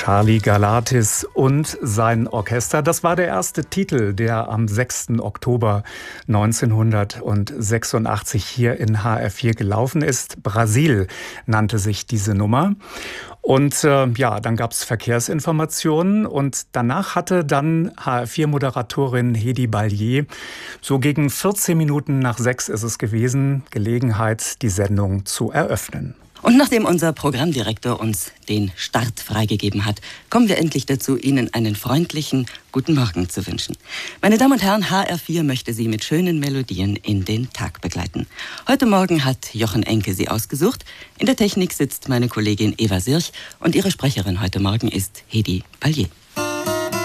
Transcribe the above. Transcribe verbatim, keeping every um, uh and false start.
Charlie Galatis und sein Orchester. Das war der erste Titel, der am sechsten Oktober neunzehnhundertsechsundachtzig hier in H R vier gelaufen ist. Brasil nannte sich diese Nummer. Und äh, ja, dann gab es Verkehrsinformationen und danach hatte dann H R vier Moderatorin Hedi Ballier, so gegen vierzehn Minuten nach sechs ist es gewesen, Gelegenheit, die Sendung zu eröffnen. Und nachdem unser Programmdirektor uns den Start freigegeben hat, kommen wir endlich dazu, Ihnen einen freundlichen Guten Morgen zu wünschen. Meine Damen und Herren, H R vier möchte Sie mit schönen Melodien in den Tag begleiten. Heute Morgen hat Jochen Enke sie ausgesucht. In der Technik sitzt meine Kollegin Eva Sirch und ihre Sprecherin heute Morgen ist Hedi Ballier.